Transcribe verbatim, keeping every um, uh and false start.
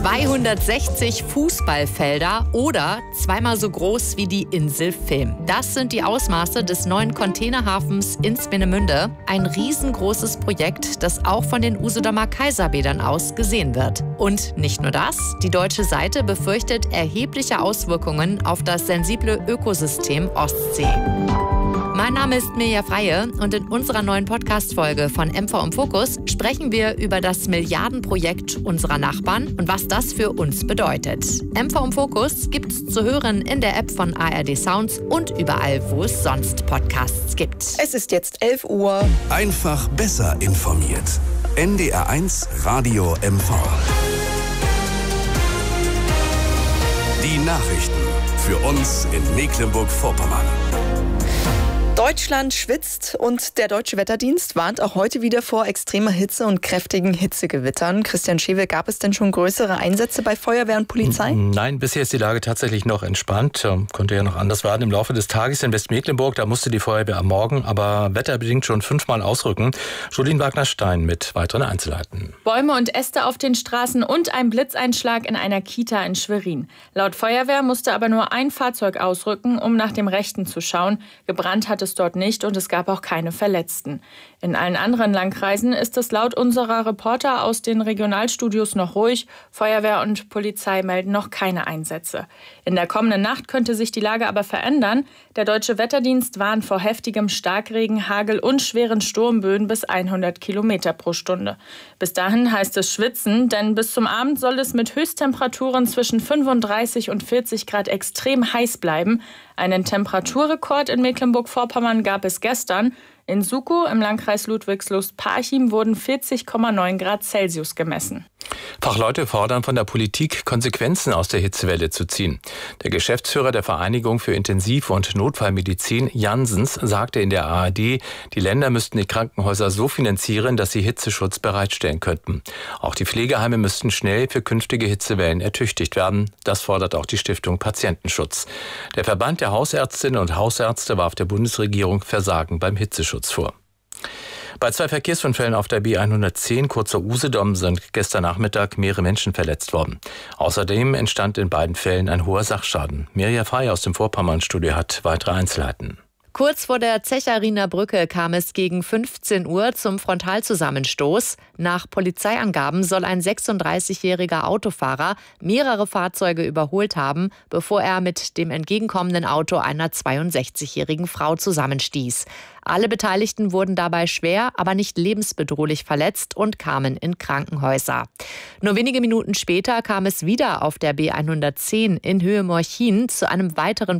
zweihundertsechzig Fußballfelder oder zweimal so groß wie die Insel Vilm. Das sind die Ausmaße des neuen Containerhafens in Swinemünde. Ein riesengroßes Projekt, das auch von den Usedomer Kaiserbädern aus gesehen wird. Und nicht nur das, die deutsche Seite befürchtet erhebliche Auswirkungen auf das sensible Ökosystem Ostsee. Mein Name ist Mirja Freie und in unserer neuen Podcast-Folge von M V im Fokus sprechen wir über das Milliardenprojekt unserer Nachbarn und was das für uns bedeutet. M V im Fokus gibt's zu hören in der App von A R D Sounds und überall, wo es sonst Podcasts gibt. Es ist jetzt elf Uhr. Einfach besser informiert. N D R eins Radio M V. Die Nachrichten für uns in Mecklenburg-Vorpommern. Deutschland schwitzt und der Deutsche Wetterdienst warnt auch heute wieder vor extremer Hitze und kräftigen Hitzegewittern. Christian Schewe, gab es denn schon größere Einsätze bei Feuerwehr und Polizei? Nein, bisher ist die Lage tatsächlich noch entspannt. Konnte ja noch anders werden im Laufe des Tages in Westmecklenburg. Da musste die Feuerwehr am Morgen, aber wetterbedingt schon fünfmal ausrücken. Jolien Wagner-Stein mit weiteren Einzelheiten. Bäume und Äste auf den Straßen und ein Blitzeinschlag in einer Kita in Schwerin. Laut Feuerwehr musste aber nur ein Fahrzeug ausrücken, um nach dem Rechten zu schauen. Gebrannt hat es dort nicht und es gab auch keine Verletzten. In allen anderen Landkreisen ist es laut unserer Reporter aus den Regionalstudios noch ruhig. Feuerwehr und Polizei melden noch keine Einsätze. In der kommenden Nacht könnte sich die Lage aber verändern. Der Deutsche Wetterdienst warnt vor heftigem Starkregen, Hagel und schweren Sturmböen bis hundert Kilometer pro Stunde. Bis dahin heißt es schwitzen, denn bis zum Abend soll es mit Höchsttemperaturen zwischen fünfunddreißig und vierzig Grad extrem heiß bleiben. Einen Temperaturrekord in Mecklenburg-Vorpommern gab es gestern. In Sukow im Landkreis Ludwigslust-Parchim wurden vierzig Komma neun Grad Celsius gemessen. Fachleute fordern von der Politik, Konsequenzen aus der Hitzewelle zu ziehen. Der Geschäftsführer der Vereinigung für Intensiv- und Notfallmedizin, Janssens, sagte in der A R D, die Länder müssten die Krankenhäuser so finanzieren, dass sie Hitzeschutz bereitstellen könnten. Auch die Pflegeheime müssten schnell für künftige Hitzewellen ertüchtigt werden. Das fordert auch die Stiftung Patientenschutz. Der Verband der Hausärztinnen und Hausärzte warf der Bundesregierung Versagen beim Hitzeschutz vor. Bei zwei Verkehrsunfällen auf der B hundertzehn kurz vor Usedom sind gestern Nachmittag mehrere Menschen verletzt worden. Außerdem entstand in beiden Fällen ein hoher Sachschaden. Mirja Frey aus dem Vorpommernstudio hat weitere Einzelheiten. Kurz vor der Zechariner Brücke kam es gegen fünfzehn Uhr zum Frontalzusammenstoß. Nach Polizeiangaben soll ein sechsunddreißigjähriger Autofahrer mehrere Fahrzeuge überholt haben, bevor er mit dem entgegenkommenden Auto einer zweiundsechzigjährigen Frau zusammenstieß. Alle Beteiligten wurden dabei schwer, aber nicht lebensbedrohlich verletzt und kamen in Krankenhäuser. Nur wenige Minuten später kam es wieder auf der B hundertzehn in Höhe Morchin zu einem weiteren